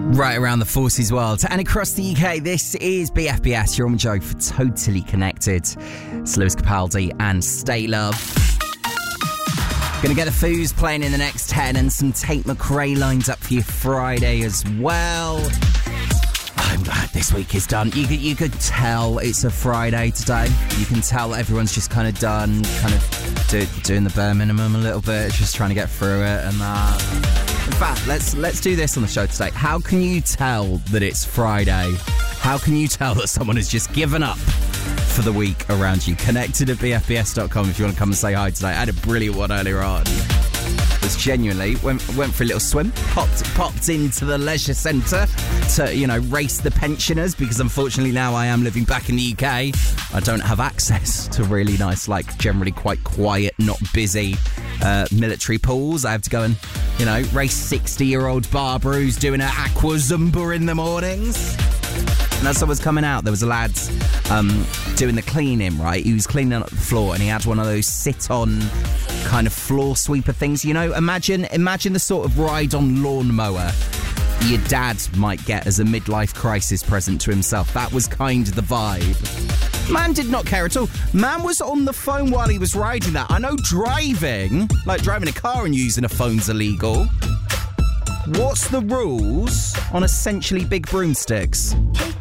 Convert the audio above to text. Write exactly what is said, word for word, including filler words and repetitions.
Right around the forces world and across the U K, this is B F B S. You're on with Joe for Totally Connected. It's Lewis Capaldi and Stay Love. Gonna get the Foos playing in the next ten and some Tate McRae lines up for you Friday as well. I'm glad this week is done. You could, you could tell it's a Friday today. You can tell everyone's just kind of done, kind of do, doing the bare minimum a little bit, just trying to get through it and that. In fact, let's let's do this on the show today. How can you tell that it's Friday? How can you tell that someone has just given up for the week around you? Connected at b f b s dot com if you want to come and say hi today. I had a brilliant one earlier on. Was genuinely went went for a little swim, popped popped into the leisure centre to, you know, race the pensioners, because unfortunately now I am living back in the U K. I don't have access to really nice, like generally quite quiet, not busy uh, military pools. I have to go and, you know, race sixty-year-old Barbara who's doing her aqua zumba in the mornings. And as I was coming out, there was a lad um, doing the cleaning, right? He was cleaning up the floor and he had one of those sit-on kind of floor sweeper things. You know, imagine imagine the sort of ride-on lawnmower your dad might get as a midlife crisis present to himself. That was kind of the vibe. Man did not care at all. Man was on the phone while he was riding that. I know driving, like driving a car and using a phone's illegal. What's the rules on essentially big broomsticks? Hey